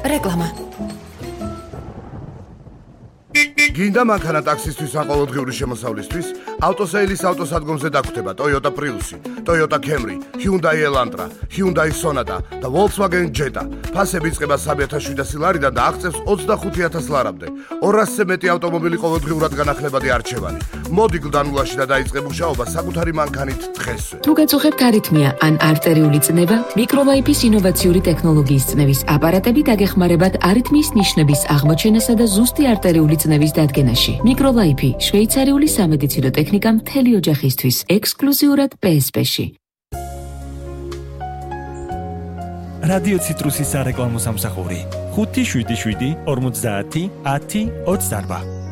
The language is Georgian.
რეკლამა. გინდა მანქანა ტაქსისთვის ან ყოველდღიური შემოსავლისთვის? ავტოსეილის ავტოსადგომზე დაგვხვდება Toyota Prius, Toyota Camry, Hyundai Elantra, Hyundai Sonata და Volkswagen Jetta. ფასები იწყება 3.700 ლარიდან და აღწევს 25,000 ლარამდე. 200-ზე მეტი ავტომობილი ყოველდღიურად განახლებადი არჩევანი. მოდი გლდანულაში და დაიწყე მუშაობა საკუთარი მანქანით დღესვე. თუ გაწუხებთ არითმია ან არტერიული წნევა, მიკროლაიფის ინოვაციური ტექნოლოგიის წნევის აპარატები დაგეხმარებათ არითმიის ნიშნების აღმოჩენასა და ზუსტი არტერიული წნევის დადგენაში. მიკროლაიფი შვეიცარიული სამედიცინო ტექნიკა მთელი ოჯახისთვის, ექსკლუზიურად PSP-ში. რადიო ციტრუსის სარეკლამო სამსახური 577 50 10 28.